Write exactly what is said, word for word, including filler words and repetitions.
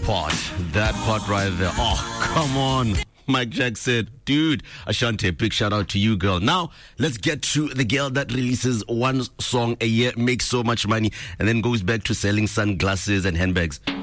part. That part right there. Oh, come on. Mike Jack said, dude, Ashanti, big shout out to you, girl. Now, let's get to the girl that releases one song a year, makes so much money, and then goes back to selling sunglasses and handbags.